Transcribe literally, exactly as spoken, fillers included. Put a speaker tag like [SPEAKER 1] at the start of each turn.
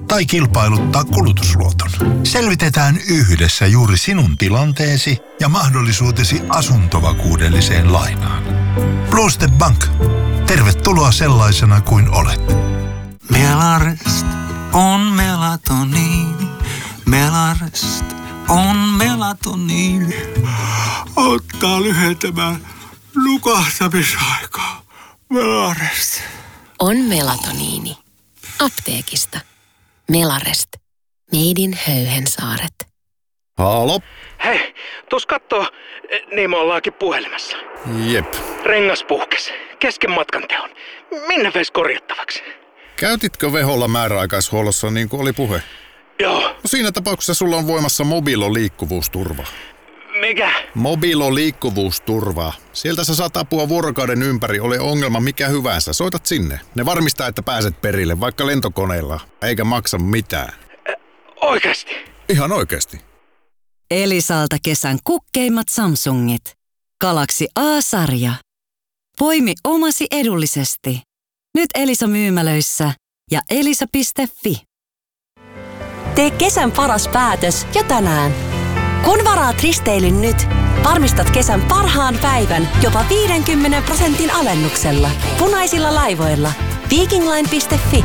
[SPEAKER 1] tai kilpailuttaa kulutusluoton. Selvitetään yhdessä juuri sinun tilanteesi ja mahdollisuutesi asuntovakuudelliseen lainaan. Blue Step Bank. Tervetuloa sellaisena kuin olet.
[SPEAKER 2] Melarest on melatoniini. Melarest on melatoniini. Auttaa lyhentämään nukahtamisaikaa. Melarest.
[SPEAKER 3] On melatoniini. Apteekista. Melarest. Made in Höyhensaaret.
[SPEAKER 4] Halo?
[SPEAKER 5] Hei, tuus kattoo, niin me ollaankin puhelimessa.
[SPEAKER 4] Jep.
[SPEAKER 5] Rengas puhkes. Kesken matkan teon. Minne veis korjattavaksi?
[SPEAKER 4] Käytitkö Veholla määräaikaishuollossa niin kuin oli puhe?
[SPEAKER 5] Joo.
[SPEAKER 4] No siinä tapauksessa sulla on voimassa Mobilo liikkuvuusturva.
[SPEAKER 5] Mikä?
[SPEAKER 4] Mobilo liikkuvuusturva. Sieltä sä saat apua vuorokauden ympäri, ole ongelma mikä hyvänsä. Soitat sinne. Ne varmistaa, että pääset perille, vaikka lentokoneella. Eikä maksa mitään.
[SPEAKER 5] Ä, oikeesti?
[SPEAKER 4] Ihan oikeesti.
[SPEAKER 6] Elisalta kesän kukkeimmat Samsungit. Galaxy A-sarja. Poimi omasi edullisesti. Nyt Elisa myymälöissä ja elisa piste fi.
[SPEAKER 7] Tee kesän paras päätös jo tänään. Kun varaat risteilyn nyt, varmistat kesän parhaan päivän jopa viidenkymmenen prosentin alennuksella. Punaisilla laivoilla. Vikingline piste fi.